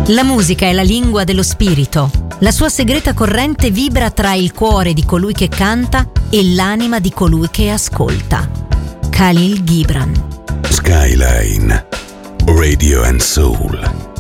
La musica è la lingua dello spirito. La sua segreta corrente vibra tra il cuore di colui che canta e l'anima di colui che ascolta. Khalil Gibran. Skyline Radio and Soul.